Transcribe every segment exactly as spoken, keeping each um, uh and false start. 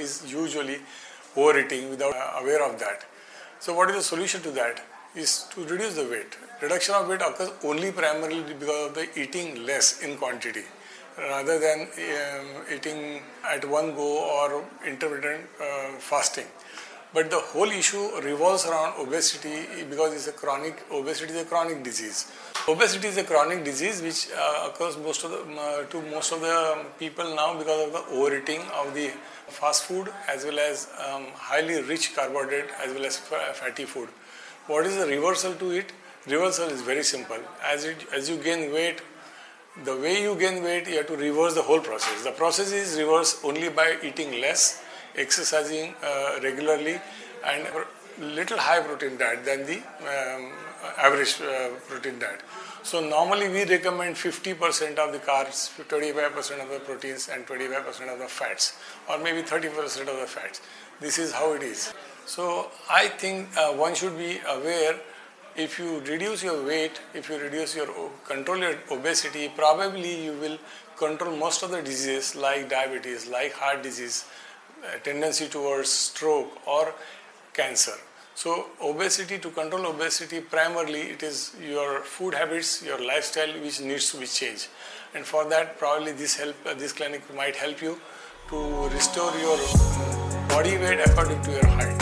is usually overeating without uh, aware of that. So what is the solution to that? Is to reduce the weight. Reduction of weight occurs only primarily because of the eating less in quantity, rather than um, eating at one go or intermittent uh, fasting. But the whole issue revolves around obesity because it's a chronic, obesity is a chronic disease. Obesity is a chronic disease which uh, occurs most of the, uh, to most of the people now because of the overeating of the fast food as well as um, highly rich carbohydrate as well as fatty food. What is the reversal to it? Reversal is very simple. As it, as you gain weight, the way you gain weight, you have to reverse the whole process. The process is reversed only by eating less, exercising uh, regularly, and little high protein diet than the um, average uh, protein diet. So normally we recommend fifty percent of the carbs, twenty-five percent of the proteins and twenty-five percent of the fats, or maybe thirty percent of the fats. This is how it is. So I think uh, one should be aware, if you reduce your weight, if you reduce your, control your obesity, probably you will control most of the diseases like diabetes, like heart disease, uh, tendency towards stroke or cancer. So obesity, to control obesity, primarily it is your food habits, your lifestyle which needs to be changed. And for that probably this help, uh, this clinic might help you to restore your body weight according to your height.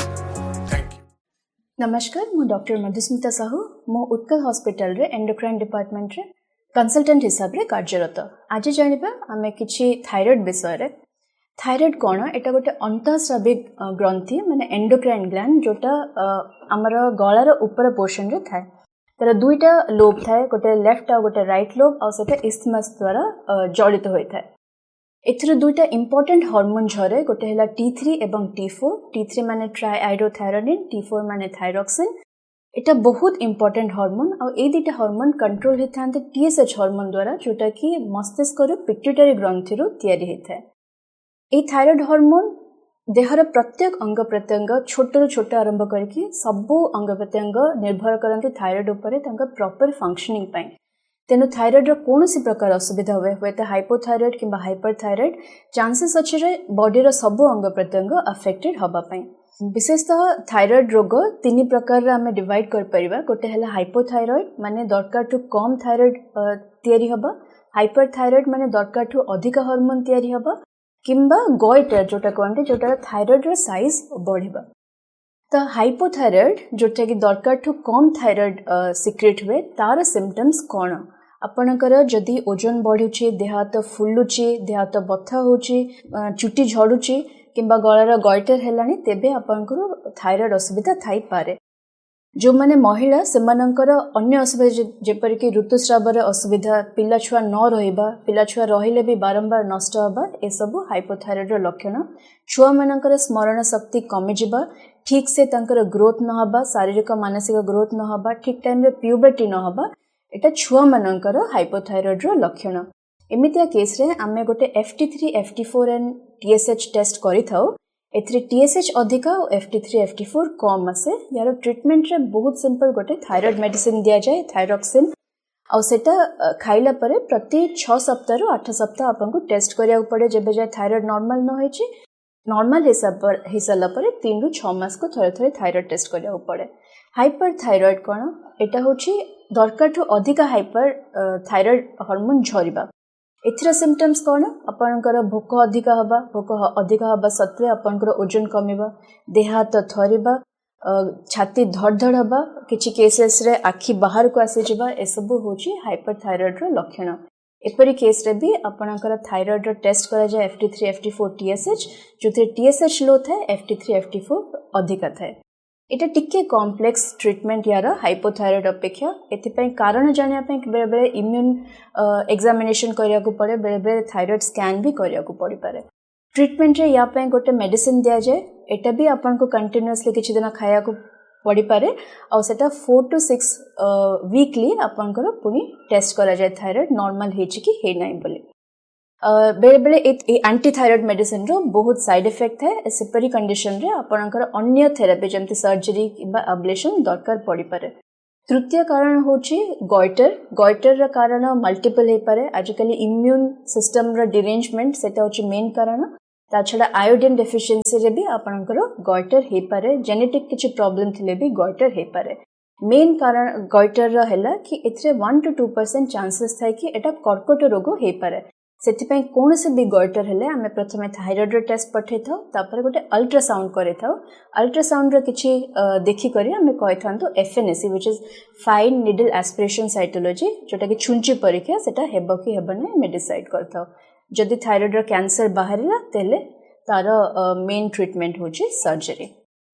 नमस्कार, मु doctor Madhusmita Sahu मो Utkal hospital रे endocrine department रे consultant हिसाब रे कार्यरत। आज जानिबा आमे किछि थायराइड विषय रे। थायराइड कोन? एटा गोटे अंतःस्रावी ग्रंथि माने एंडोक्राइन ग्लैंड जोटा हमर गळार ऊपर पोर्शन रे थाए। तार दुईटा लोब थाए, गोटे लेफ्ट आ गोटे राइट लोब, आ सेटा इस्थमस द्वारा जड़ित होय थाए। एथिर दुईटा इंपोर्टेंट हार्मोन झरे, गोटे हैला टी थ्री एवं टी फोर। टी थ्री माने ट्राइआयोडोथायरोनिन, टी फोर माने थायरॉक्सिन। एटा बहुत इंपोर्टेंट हार्मोन, आ ए दुईटा हार्मोन कंट्रोल हेथांते टीएसएच हार्मोन द्वारा, जोटा कि मस्तिष्क रो पिट्यूटरी ग्रंथि रो तयारी हेथाय। ए थायराइड हार्मोन देहर प्रत्येक अंग प्रत्यंग छोट रो छोट आरंभ करके सबो अंग प्रत्यंग निर्भर करंती थायराइड उपरे तांका प्रॉपर फंक्शनिंग पई। तेनु थायराइड रो कोनोसी प्रकार असुविधा हुए हुए तो हाइपोथायराइड किंबा हाइपरथायराइड चांसेस अछि रे बॉडी रो सबो अंग प्रत्यंग अफेक्टेड हबा पई। विशेषतः थायराइड रोग तीन प्रकार रे हमें डिवाइड कर परिबा। गोटे हैला हाइपोथायराइड माने दरकार टू कम थायराइड तयारी हबा, हाइपरथायराइड माने दरकार टू अधिक हार्मोन तयारी हबा, किंबा गॉइटर जोटा कहंते जोटा थायराइड रो साइज बढ़िबा। तो हाइपोथायराइड जोटा कि दरकार टू कम थायराइड सिक्रेट हुए, तार सिम्पटम्स कोन? आपणकर जदि ओजन बढ़ुची, देह हाथ फुलुची, देह हाथ बथा होची, चुटी झड़ुची किंबा गଳାର गॉइटर हेलानी, तेबे आपणकर थायराइड असुविधा थाई पारे। जो माने महिला सेमानकर अन्य असुविधा जेपर कि ऋतुस्रावर असुविधा, पिला छुआ न रहिबा, पिला छुआ रहिले भी बारंबार नष्ट हबा, ए सब हाइपोथायराइड रो लक्षण। छुआ मानकर स्मरण शक्ति कमी जिबा, ठीक से तांकर ग्रोथ न हबा, शारीरिक मानसिक ग्रोथ न हबा, ठीक टाइम रे प्यूबर्टी न हबा, एटा छुआ मानकर हाइपोथायराइड रो लक्षण। एमितिया केस रे आमे गोटे F T three, F T four and T S H test करि थाउ। एथरे टी एस एच अधिका और F T three, F T four कम आसे। यार ट्रीटमेंट रे बहुत सिंपल, गोटे थायराइड मेडिसिन दिया जाए, थायरॉक्सिन, और सेटा खाइला परे प्रति छह सप्ताह रु आठ सप्ताह आपनको टेस्ट करिया पड़े। जेबे जाय थायराइड नॉर्मल न होइची, नॉर्मल हिसाब पर हिसाला परे तीन रु छह मास को थरे थरे थायराइड टेस्ट करिया पड़े। हाइपरथायराइड कोन? एटा होची दरकार ठू अधिक हाइपर थायराइड हार्मोन झरिबा। एथिरा सिम्पटम्स कोन? आपनकर भोक अधिक हबा, भोक अधिक हबा सत्वे आपनकर ओजन कमिबा, देह हाथ थरिबा, छाती धड़धड़ हबा, किछि केसेस रे आखि बाहर को आसी जिबा, ए सब होची हाइपरथायराइड रो लक्षण। एपरी केस रे भी आपनकर थायराइड रो टेस्ट करा जाय F T three, F T four, T S H. जोथे T S H लो थाए, F T three, F T four अधिक थाए। एटा टिके कॉम्प्लेक्स ट्रीटमेंट यार हाइपोथायराइड अपेक्षा। एथिपई कारण जानिया पई बेले बेले इम्यून एग्जामिनेशन करिया को पड़े, बेले बेले थायराइड स्कैन भी करिया को पड़ी पारे। ट्रीटमेंट रे या पई गोटे मेडिसिन दिया जाय, एटा भी आपन को कंटीन्यूअसली किछि दिन खाया को पड़ी पारे, और सेटा फोर टू सिक्स वीकली आपन को पुनी टेस्ट करा जाय थायराइड नॉर्मल हेछि कि हे नै बोली। बेले बेले एंटी थायराइड मेडिसिन रो बहुत साइड इफेक्ट है। सेपरी कंडीशन रे आपनकर अन्य थेरेपी जमती सर्जरी किबा अब्लेशन दरकार पड़ी पारे। तृतीय कारण होची गॉइटर। गॉइटर रा कारण मल्टीपल हे पारे। आजकल इम्यून सिस्टम रा डिरेंजमेंट सेटा होची मेन कारण। ता छड़ा आयोडीन डेफिशिएंसी रे भी आपनकर गॉइटर हे पारे जेनेटिक किछि प्रॉब्लम थिले भी गॉइटर हे पारे मेन कारण गॉइटर रो हैला कि एथरे one two two percent chances थाय कि एटा कर्कट रोग हे पारे सेति कौन से भी गॉइटर हेले आमे प्रथमे थायराइड टेस्ट पठे था तापर गोटे अल्ट्रासाउंड करे था अल्ट्रासाउंड रो किछि देखि करी आमे कहि थांतो FNAC which is fine needle aspiration cytology जोटा कि छुंची परीक्षा सेटा हेबो कि हेबने मे डिसाइड करथाओ जदि थायराइड रो कैंसर बाहरिला तेले तार मेन ट्रीटमेंट होची surgery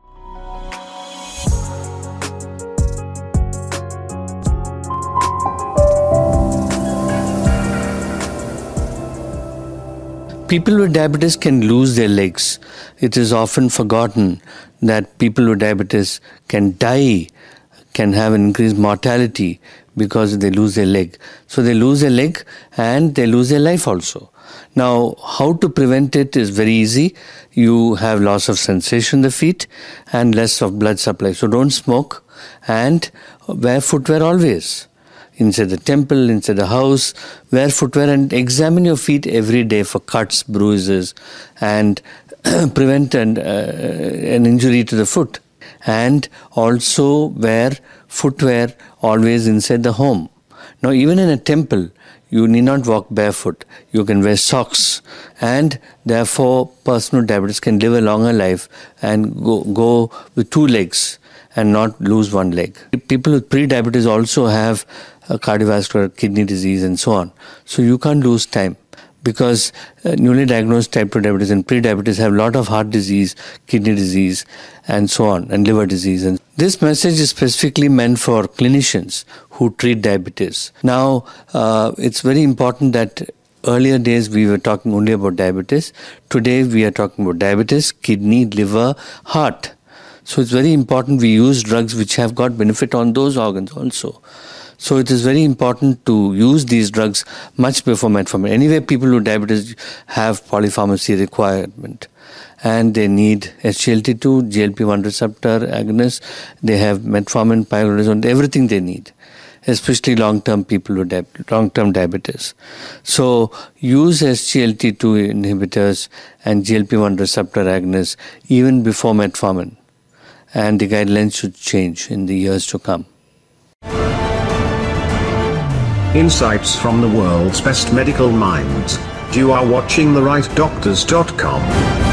People with diabetes can lose their legs. It is often forgotten that people with diabetes can die, can have an increased mortality because they lose their leg. So they lose their leg and they lose their life also. Now, how to prevent it is very easy. You have loss of sensation in the feet and less of blood supply. So don't smoke and wear footwear always. Inside the temple, inside the house, wear footwear and examine your feet every day for cuts, bruises, and prevent an, uh, an injury to the foot. And also wear footwear always inside the home. Now, even in a temple, you need not walk barefoot. You can wear socks. And therefore, person with diabetes can live a longer life and go, go with two legs and not lose one leg. People with pre-diabetes also have uh, cardiovascular, kidney disease and so on. So you can't lose time because uh, newly diagnosed type two diabetes and pre-diabetes have a lot of heart disease, kidney disease and so on, and liver disease. And this message is specifically meant for clinicians who treat diabetes. Now, uh, it's very important that earlier days we were talking only about diabetes. Today we are talking about diabetes, kidney, liver, heart. So it's very important we use drugs which have got benefit on those organs also. So it is very important to use these drugs much before metformin. Anyway, people with diabetes have polypharmacy requirement and they need S G L T two, G L P one receptor agonists. They have metformin, pioglitazone, everything they need, especially long-term people with di- long-term diabetes. So use S G L T two inhibitors and G L P one receptor agonists even before metformin. And the guidelines should change in the years to come. Insights from the world's best medical minds. You are watching the right doctors dot com.